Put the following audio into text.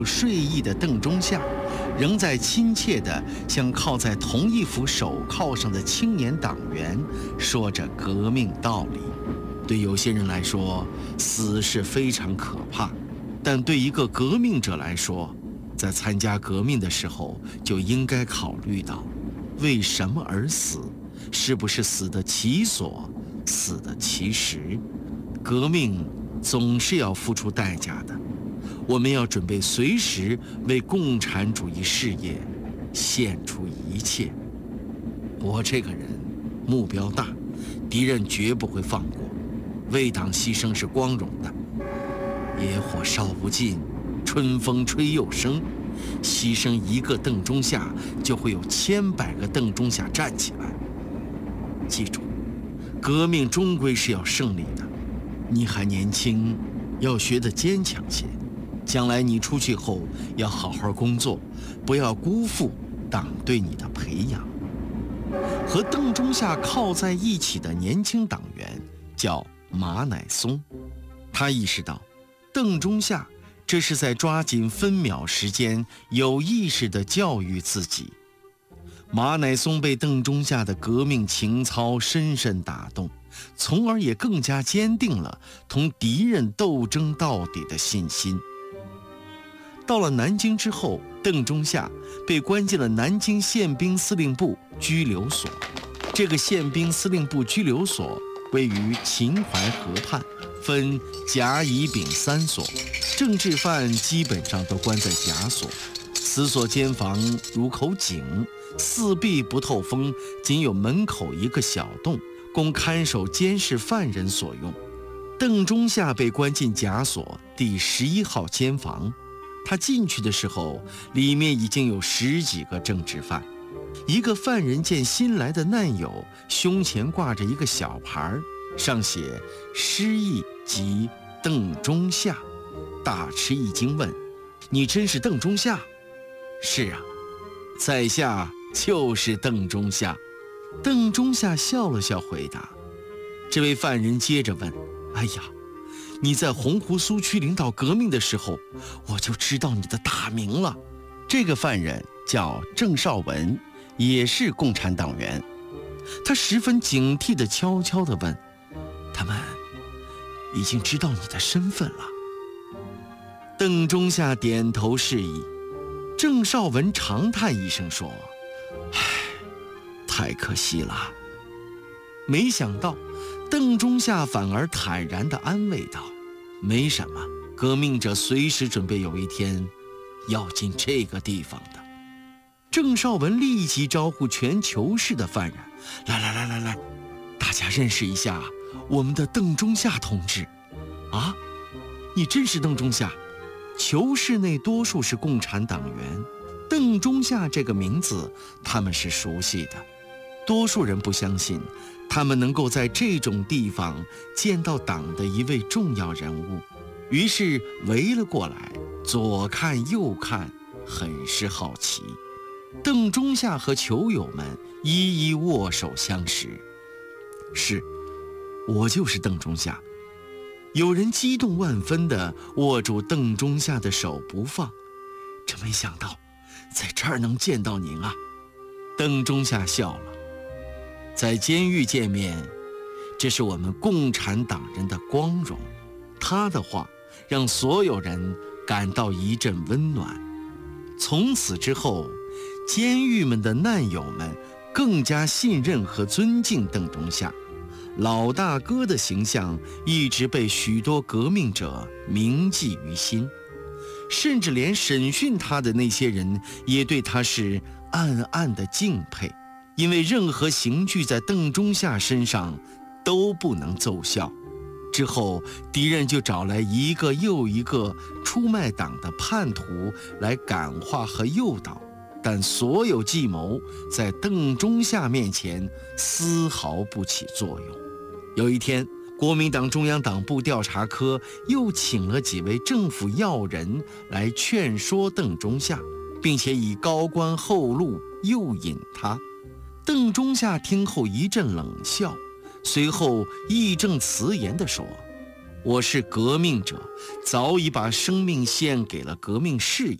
睡意的邓中夏，仍在亲切地向靠在同一副手铐上的青年党员说着革命道理。对有些人来说，死是非常可怕，但对一个革命者来说，在参加革命的时候就应该考虑到，为什么而死，是不是死得其所，死得其时。革命总是要付出代价的，我们要准备随时为共产主义事业献出一切。我这个人目标大，敌人绝不会放过，为党牺牲是光荣的。野火烧不尽，春风吹又生，牺牲一个邓中夏，就会有千百个邓中夏站起来。记住，革命终归是要胜利的。你还年轻，要学得坚强些，将来你出去后要好好工作，不要辜负党对你的培养。和邓中夏靠在一起的年轻党员叫马乃松，他意识到邓中夏这是在抓紧分秒时间，有意识地教育自己。马乃松被邓中夏的革命情操深深打动，从而也更加坚定了同敌人斗争到底的信心。到了南京之后，邓中夏被关进了南京宪兵司令部拘留所。这个宪兵司令部拘留所位于秦淮河畔，分甲乙丙3所，政治犯基本上都关在甲所。此所监房如口井，四壁不透风，仅有门口一个小洞，供看守监视犯人所用。邓中夏被关进甲所第11号监房，他进去的时候，里面已经有10几个政治犯。一个犯人见新来的难友，胸前挂着一个小牌，上写失忆及邓中夏，大吃一惊，问：“你真是邓中夏？”“是啊，在下就是邓中夏。”邓中夏笑了笑回答。这位犯人接着问：“哎呀，你在洪湖苏区领导革命的时候，我就知道你的大名了。”这个犯人叫郑绍文，也是共产党员。他十分警惕地悄悄地问：“他们已经知道你的身份了？”邓中夏点头示意。郑绍文长叹一声说：“唉，太可惜了。”没想到邓中夏反而坦然地安慰道：“没什么，革命者随时准备有一天要进这个地方的。”郑绍文立即招呼全囚室的犯人：“来，大家认识一下我们的邓中夏同志。”“啊，你真是邓中夏？”囚室内多数是共产党员，邓中夏这个名字他们是熟悉的。多数人不相信他们能够在这种地方见到党的一位重要人物，于是围了过来，左看右看，很是好奇。邓中夏和囚友们一一握手相识。“是，我就是邓中夏。”有人激动万分地握住邓中夏的手不放。“真没想到在这儿能见到您啊！”邓中夏笑了。“在监狱见面，这是我们共产党人的光荣。”他的话让所有人感到一阵温暖。从此之后，监狱们的难友们更加信任和尊敬邓中夏。老大哥的形象一直被许多革命者铭记于心，甚至连审讯他的那些人也对他是暗暗的敬佩，因为任何刑具在邓中夏身上都不能奏效。之后，敌人就找来一个又一个出卖党的叛徒来感化和诱导，但所有计谋在邓中夏面前丝毫不起作用。有一天，国民党中央党部调查科又请了几位政府要人来劝说邓中夏，并且以高官厚禄诱引他。邓中夏听后一阵冷笑，随后义正辞严地说：“ 我是革命者，早已把生命献给了革命事业。